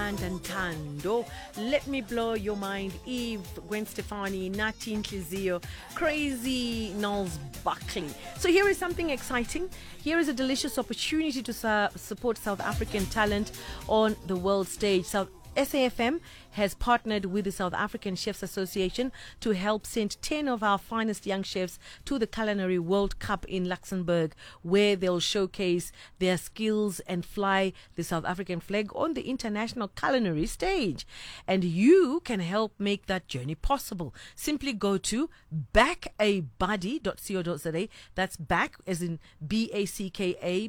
Amanda Ntando, Let Me Blow Your Mind, Eve, Gwen Stefani, Nati Ntlizio, Crazy Knowles Buckley. So here is something exciting. Here is a delicious opportunity to support South African talent on the world stage. SAFM has partnered with the South African Chefs Association to help send 10 of our finest young chefs to the Culinary World Cup in Luxembourg, where they'll showcase their skills and fly the South African flag on the international culinary stage. And you can help make that journey possible. Simply go to backabuddy.co.za. That's back as in BACKA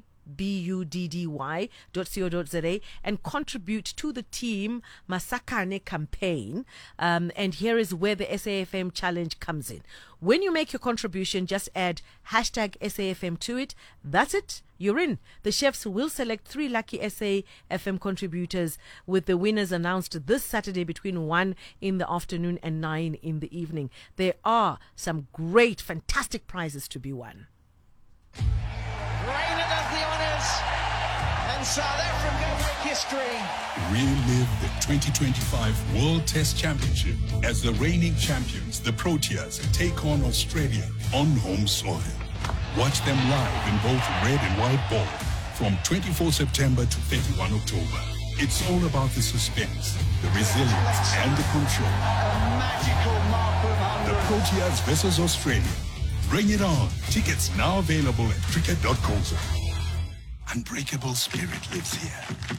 buddy.co.za and contribute to the Team Masakane campaign. And here is where the SAFM challenge comes in. When you make your contribution, just add hashtag SAFM to it. That's it. You're in. The chefs will select 3 lucky SAFM contributors, with the winners announced this Saturday between 1 in the afternoon and 9 in the evening. There are some great, fantastic prizes to be won. Reina does the honours, and South Africa make history. Relive the 2025 World Test Championship as the reigning champions, the Proteas, take on Australia on home soil. Watch them live in both red and white ball from 24 September to 31 October. It's all about the suspense, the resilience, and the control. A magical mark of 100. The Proteas versus Australia. Bring it on. Tickets now available at cricket.co.za. Unbreakable spirit lives here.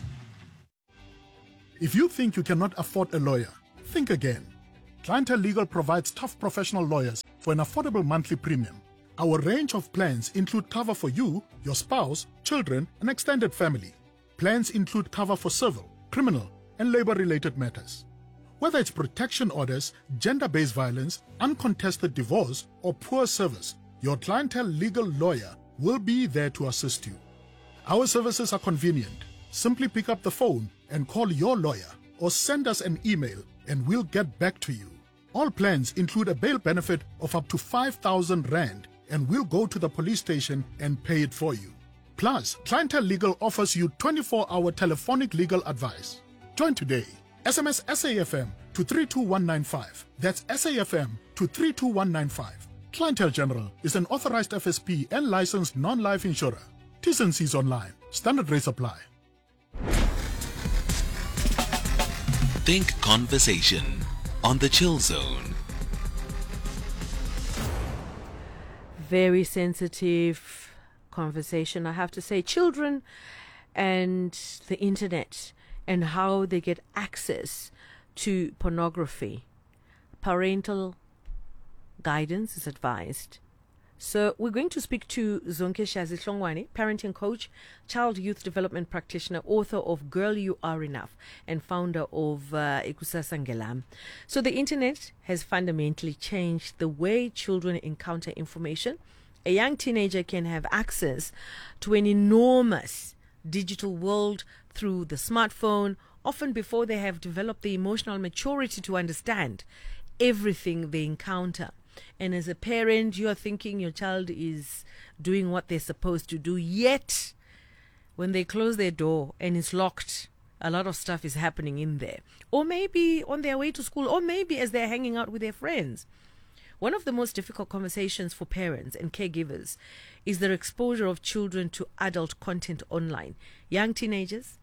If you think you cannot afford a lawyer, think again. Clientele Legal provides tough professional lawyers for an affordable monthly premium. Our range of plans include cover for you, your spouse, children, and extended family. Plans include cover for civil, criminal, and labor-related matters. Whether it's protection orders, gender-based violence, uncontested divorce, or poor service, your Clientele Legal lawyer will be there to assist you. Our services are convenient. Simply pick up the phone and call your lawyer, or send us an email and we'll get back to you. All plans include a bail benefit of up to 5,000 Rand, and we'll go to the police station and pay it for you. Plus, Clientele Legal offers you 24-hour telephonic legal advice. Join today. SMS SAFM to 32195. That's SAFM to 32195. Clientele General is an authorized FSP and licensed non-life insurer. T's and C's online. Standard rates apply. Think Conversation on the Chill Zone. Very sensitive conversation, I have to say. Children and the internet, and how they get access to pornography. Parental guidance is advised. So we're going to speak to Zonke Shazi-Hlongwane, parenting coach, child youth development practitioner, author of Girl You Are Enough, and founder of Ikusasa Ngelam. So the internet has fundamentally changed the way children encounter information. A young teenager can have access to an enormous digital world through the smartphone, often before they have developed the emotional maturity to understand everything they encounter. And as a parent, you are thinking your child is doing what they're supposed to do, yet when they close their door and it's locked, a lot of stuff is happening in there. Or maybe on their way to school, or maybe as they're hanging out with their friends. One of the most difficult conversations for parents and caregivers is their exposure of children to adult content online. Young teenagers,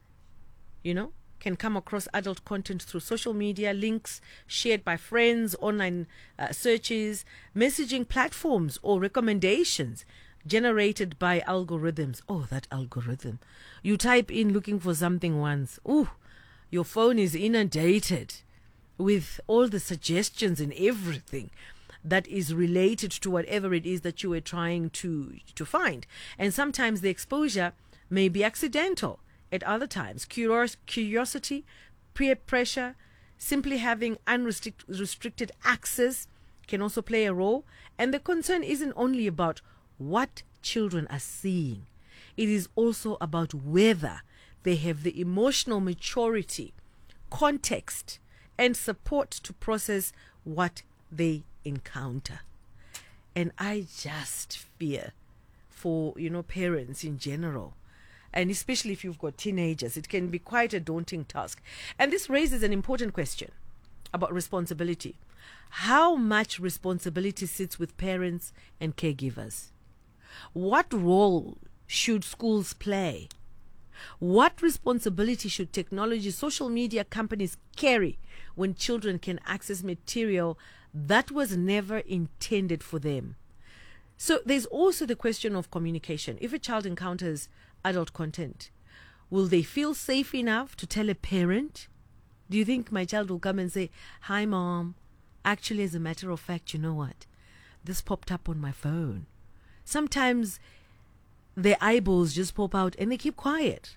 can come across adult content through social media, links shared by friends, online searches, messaging platforms, or recommendations generated by algorithms. Oh, that algorithm. You type in looking for something once. Ooh, your phone is inundated with all the suggestions and everything that is related to whatever it is that you were trying to find. And sometimes the exposure may be accidental. At other times, curiosity, peer pressure, simply having unrestricted access can also play a role. And the concern isn't only about what children are seeing. It is also about whether they have the emotional maturity, context, and support to process what they encounter. And I just fear for, parents in general. And especially if you've got teenagers, it can be quite a daunting task. And this raises an important question about responsibility. How much responsibility sits with parents and caregivers? What role should schools play? What responsibility should technology, social media companies carry when children can access material that was never intended for them? So there's also the question of communication. If a child encounters adult content, will they feel safe enough to tell a parent? Do you think my child will come and say, "Hi, Mom, actually, as a matter of fact, you know what? This popped up on my phone." Sometimes their eyeballs just pop out and they keep quiet.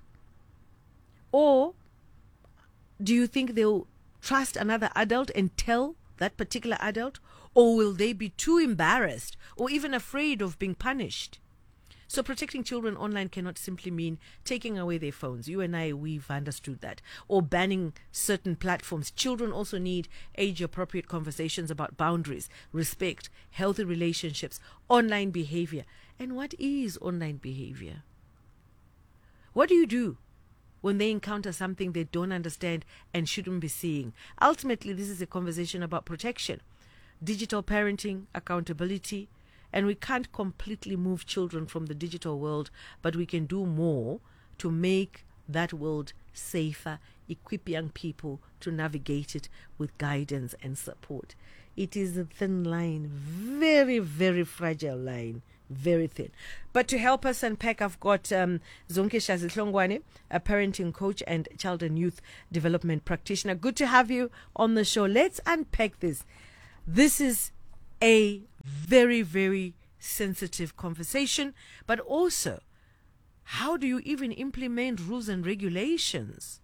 Or do you think they'll trust another adult and tell that particular adult? Or will they be too embarrassed or even afraid of being punished? So protecting children online cannot simply mean taking away their phones. You and I, we've understood that. Or banning certain platforms. Children also need age-appropriate conversations about boundaries, respect, healthy relationships, online behavior. And what is online behavior? What do you do when they encounter something they don't understand and shouldn't be seeing? Ultimately, this is a conversation about protection, digital parenting, accountability, and we can't completely move children from the digital world, but we can do more to make that world safer, equip young people to navigate it with guidance and support. It is a thin line, very, very fragile line, very thin. But to help us unpack, I've got Zonke Shazihlongwane, a parenting coach and child and youth development practitioner. Good to have you on the show. Let's unpack this. This is a very, very sensitive conversation, but also, how do you even implement rules and regulations?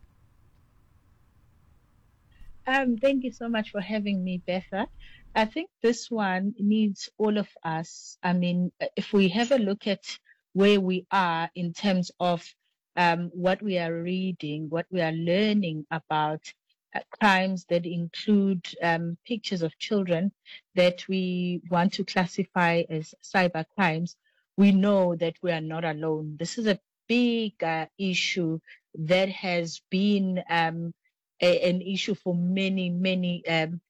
Thank you so much for having me, Betha. I think this one needs all of us. I mean, if we have a look at where we are in terms of what we are reading, what we are learning about crimes that include pictures of children that we want to classify as cyber crimes, we know that we are not alone. This is a big issue that has been an issue for many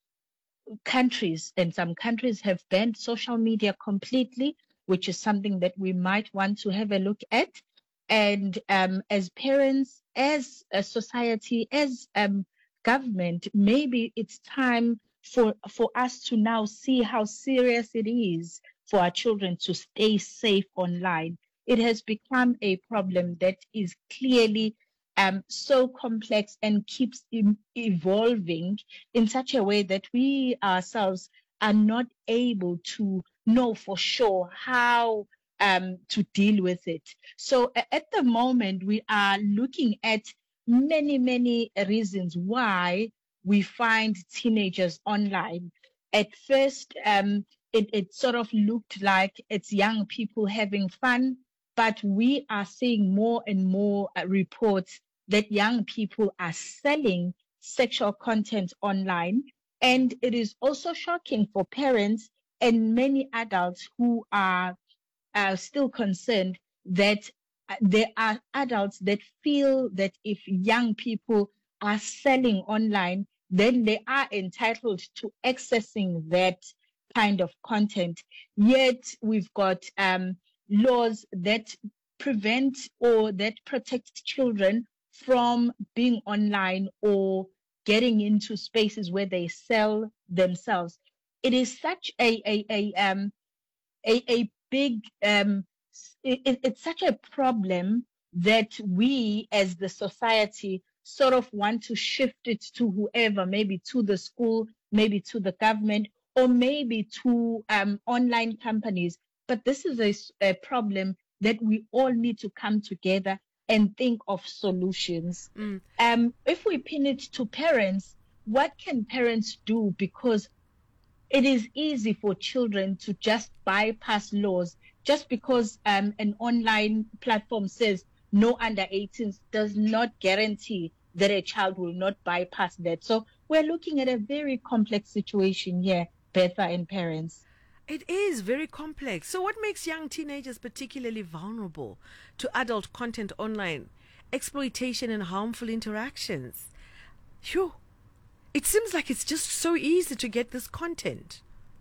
countries, and some countries have banned social media completely, which is something that we might want to have a look at. And as parents, as a society, as government, maybe it's time for us to now see how serious it is for our children to stay safe online. It has become a problem that is clearly so complex and keeps evolving in such a way that we ourselves are not able to know for sure how to deal with it. So at the moment, we are looking at many reasons why we find teenagers online. At first, it sort of looked like it's young people having fun, but we are seeing more and more reports that young people are selling sexual content online. And it is also shocking for parents and many adults who are still concerned that there are adults that feel that if young people are selling online, then they are entitled to accessing that kind of content. Yet we've got laws that prevent or that protect children from being online or getting into spaces where they sell themselves. It is such a big it's such a problem that we as the society sort of want to shift it to whoever, maybe to the school, maybe to the government, or maybe to online companies. But this is a problem that we all need to come together and think of solutions. If we pin it to parents, what can parents do? Because it is easy for children to just bypass laws. Just because an online platform says no under 18s does not guarantee that a child will not bypass that. So we're looking at a very complex situation here, Betha and parents. It is very complex. So what makes young teenagers particularly vulnerable to adult content online, exploitation and harmful interactions? Phew. It seems like it's just so easy to get this content.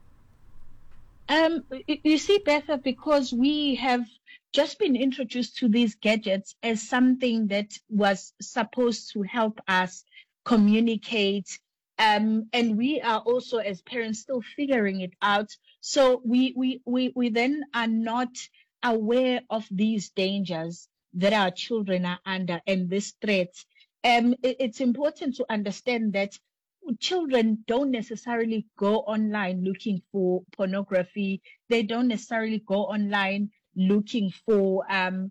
You see, Betha, because we have just been introduced to these gadgets as something that was supposed to help us communicate, and we are also, as parents, still figuring it out. So we then are not aware of these dangers that our children are under and these threats. It's important to understand that children don't necessarily go online looking for pornography. They don't necessarily go online looking for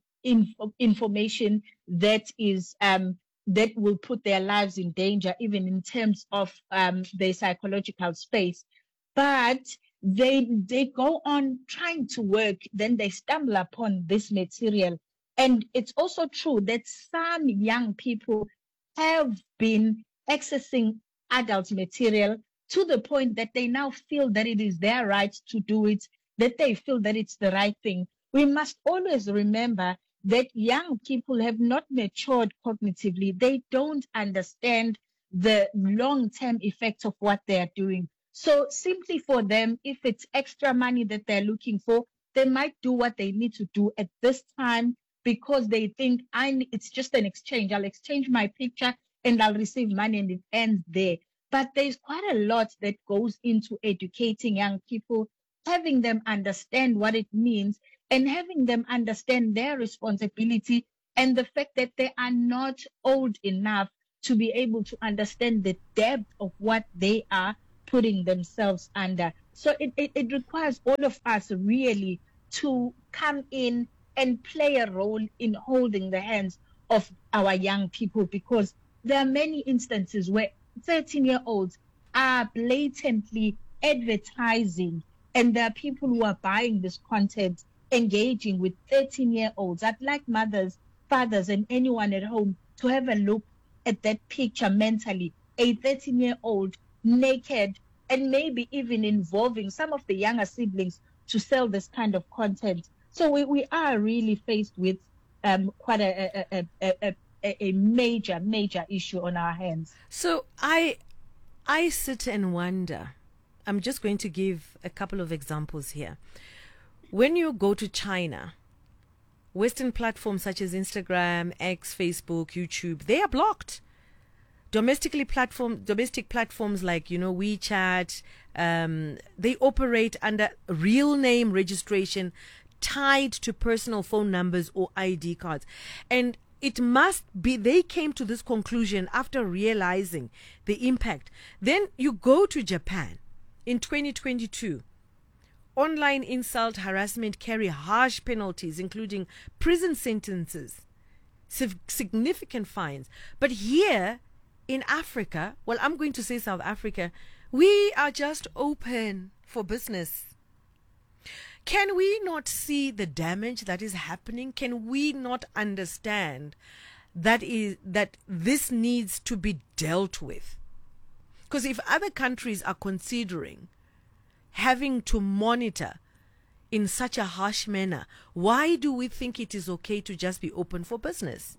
information that is that will put their lives in danger, even in terms of their psychological space. But they go on trying to work, then they stumble upon this material. And it's also true that some young people have been accessing adult material to the point that they now feel that it is their right to do it, that they feel that it's the right thing. We must always remember that young people have not matured cognitively. They don't understand the long-term effects of what they're doing. So simply for them, if it's extra money that they're looking for, they might do what they need to do at this time because they think it's just an exchange. I'll exchange my picture and I'll receive money and it ends there. But there's quite a lot that goes into educating young people, having them understand what it means and having them understand their responsibility and the fact that they are not old enough to be able to understand the depth of what they are putting themselves under. So it requires all of us really to come in and play a role in holding the hands of our young people, because there are many instances where 13-year-olds are blatantly advertising, and there are people who are buying this content, engaging with 13-year-olds. I'd like mothers, fathers, and anyone at home to have a look at that picture mentally. A 13-year-old naked and maybe even involving some of the younger siblings to sell this kind of content. So we are really faced with quite a major issue on our hands. So I sit and wonder. I'm just going to give a couple of examples here. When you go to China, Western platforms such as Instagram, X, Facebook, YouTube, they are blocked. Domestic platforms like, WeChat, they operate under real name registration tied to personal phone numbers or ID cards. And it must be, they came to this conclusion after realizing the impact. Then you go to Japan in 2022. Online insult, harassment carry harsh penalties, including prison sentences, significant fines. But here in Africa, well, I'm going to say South Africa, we are just open for business. Can we not see the damage that is happening? Can we not understand that this needs to be dealt with? Because if other countries are considering having to monitor in such a harsh manner, why do we think it is okay to just be open for business?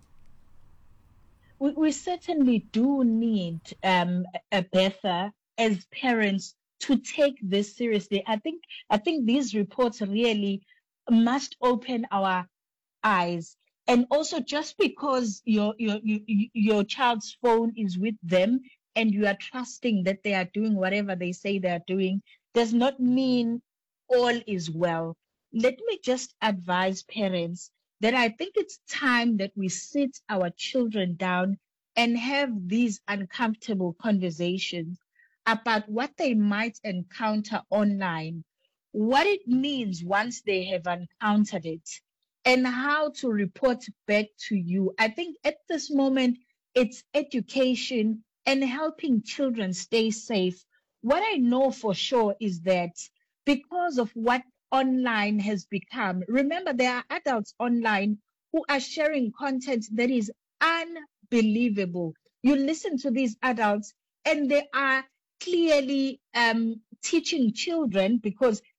We certainly do need, Betha, as parents, to take this seriously. I think these reports really must open our eyes. And also, just because your child's phone is with them and you are trusting that they are doing whatever they say they are doing, does not mean all is well. Let me just advise parents that I think it's time that we sit our children down and have these uncomfortable conversations about what they might encounter online, what it means once they have encountered it, and how to report back to you. I think at this moment, it's education and helping children stay safe. What I know for sure is that because of what online has become, remember, there are adults online who are sharing content that is unbelievable. You listen to these adults and they are clearly teaching children, because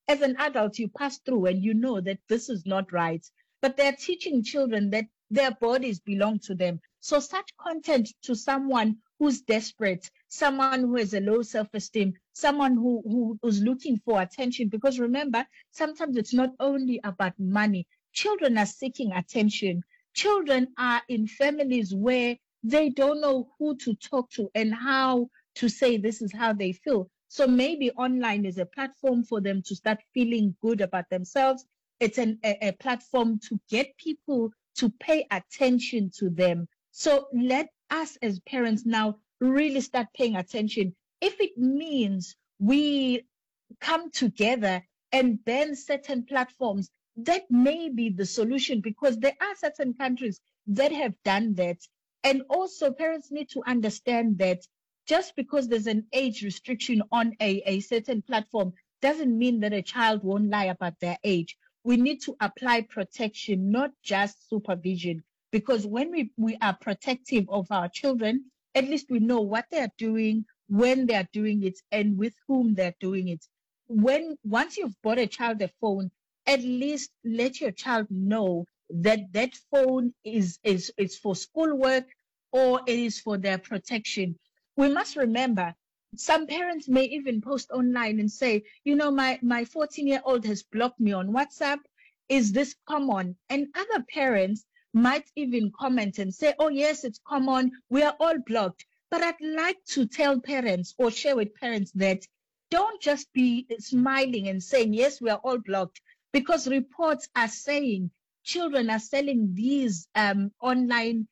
As an adult, you pass through and you know that this is not right. But they're teaching children that their bodies belong to them. So such content to someone who's desperate, someone who has a low self-esteem, someone who is looking for attention. Because remember, sometimes it's not only about money. Children are seeking attention. Children are in families where they don't know who to talk to and how to say this is how they feel. So maybe online is a platform for them to start feeling good about themselves. It's a platform to get people to pay attention to them. So let us as parents now really start paying attention. If it means we come together and ban certain platforms, that may be the solution, because there are certain countries that have done that. And also parents need to understand that just because there's an age restriction on a certain platform doesn't mean that a child won't lie about their age. We need to apply protection, not just supervision, because when we are protective of our children, at least we know what they're doing, when they're doing it, and with whom they're doing it. Once you've bought a child a phone, at least let your child know that that phone is for schoolwork or it is for their protection. We must remember, some parents may even post online and say, my 14-year-old has blocked me on WhatsApp. Is this common? And other parents might even comment and say, oh, yes, it's common. We are all blocked. But I'd like to tell parents or share with parents that don't just be smiling and saying, yes, we are all blocked, because reports are saying children are selling these online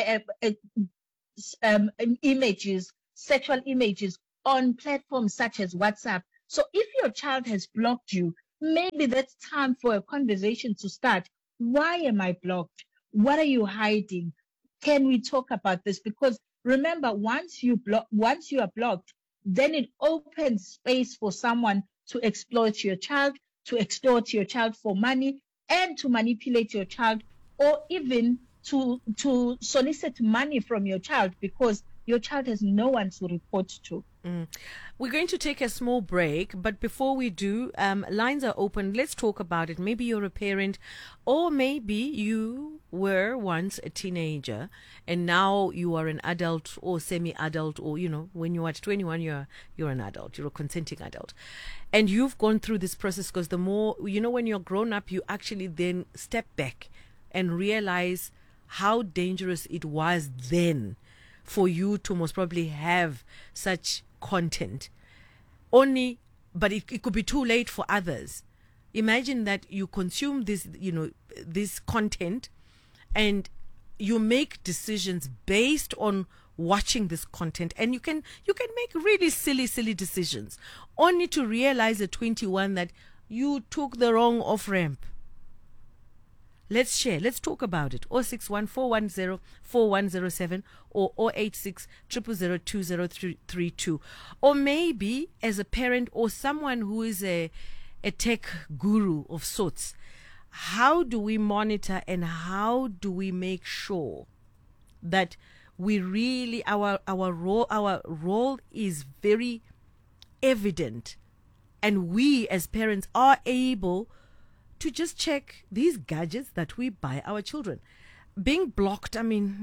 images, sexual images, on platforms such as WhatsApp. So if your child has blocked you, maybe that's time for a conversation to start. Why am I blocked? What are you hiding? Can we talk about this? Because remember, once you are blocked, then it opens space for someone to exploit your child, to extort your child for money, and to manipulate your child, or even to solicit money from your child, because your child has no one to report to. We're going to take a small break, but before we do, lines are open. Let's talk about it. Maybe you're a parent, or maybe you were once a teenager and now you are an adult or semi-adult, or when you're at 21 you're an adult, you're a consenting adult, and you've gone through this process. Because the more when you're grown up, you actually then step back and realize how dangerous it was then for you to most probably have such content. But it could be too late for others. Imagine that you consume this content, and you make decisions based on watching this content, and you can make really silly decisions, only to realize at 21 that you took the wrong off ramp. Let's share. Let's talk about it. 061 410 4107 or 086 000 2032. Or maybe as a parent or someone who is a tech guru of sorts, how do we monitor and how do we make sure that we really our role is very evident, and we as parents are able to just check these gadgets that we buy our children? Being blocked,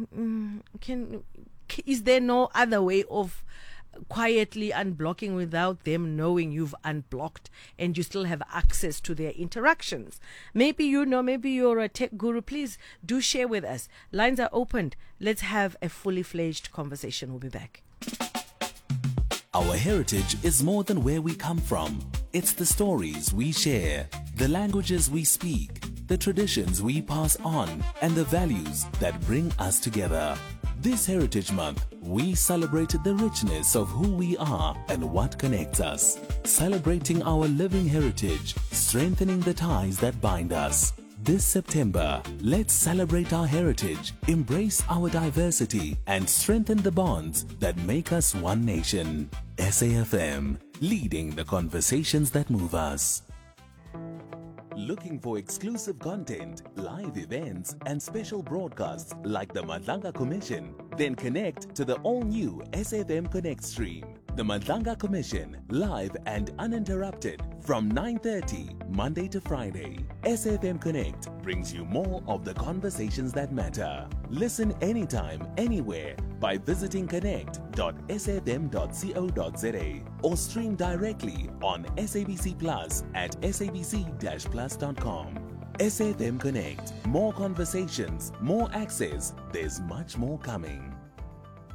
is there no other way of quietly unblocking without them knowing you've unblocked and you still have access to their interactions? Maybe maybe you're a tech guru. Please do share with us. Lines are opened. Let's have a fully fledged conversation. We'll be back. Our heritage is more than where we come from. It's the stories we share, the languages we speak, the traditions we pass on, and the values that bring us together. This Heritage Month, we celebrated the richness of who we are and what connects us. Celebrating our living heritage, strengthening the ties that bind us. This September, let's celebrate our heritage, embrace our diversity, and strengthen the bonds that make us one nation. SAFM, leading the conversations that move us. Looking for exclusive content, live events, and special broadcasts like the Madlanga Commission? Then connect to the all-new SAFM Connect stream. The Madlanga Commission, live and uninterrupted from 9:30 Monday to Friday. SAFM Connect brings you more of the conversations that matter. Listen anytime, anywhere by visiting connect.safm.co.za or stream directly on SABC Plus at sabc-plus.com. SAFM Connect. More conversations, more access. There's much more coming.